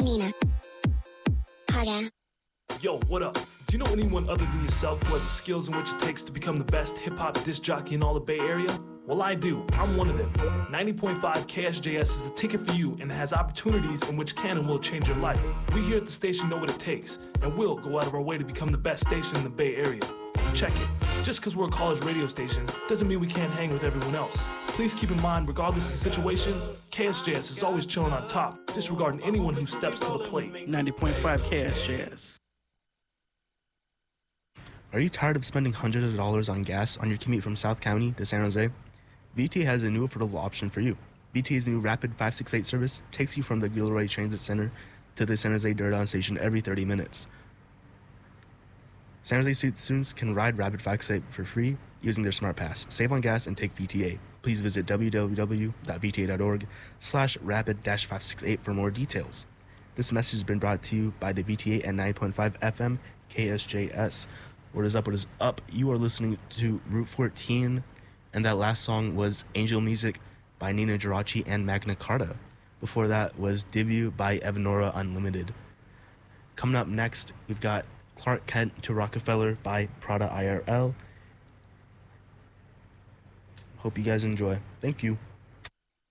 Nina. Carter. Yo, what up? Do you know anyone other than yourself who has the skills and what it takes to become the best hip-hop disc jockey in all the Bay Area? Well, I do. I'm one of them. 90.5 KSJS is the ticket for you and has opportunities in which can and will change your life. We here at the station know what it takes, and we'll go out of our way to become the best station in the Bay Area. Check it. Just because we're a college radio station doesn't mean we can't hang with everyone else. Please keep in mind, regardless of the situation, KSJS is always chilling on top, disregarding anyone who steps to the plate. 90.5 KSJS. Are you tired of spending hundreds of dollars on gas on your commute from South County to San Jose? VTA has a new affordable option for you. VTA's new Rapid 568 service takes you from the Gilroy Transit Center to the San Jose Diridon station every 30 minutes. San Jose students can ride Rapid 568 for free using their Smart Pass. Save on gas and take VTA. Please visit www.vta.org/rapid-568 for more details. This message has been brought to you by the VTA and 9.5 FM KSJS. What is up? What is up? You are listening to Route 14, and that last song was Angel Music by Nina Geraci and Magna Carta. Before that was Divu by Evanora Unlimited. Coming up next, we've got Clark Kent to Rockefeller by Prada IRL. Hope you guys enjoy. Thank you.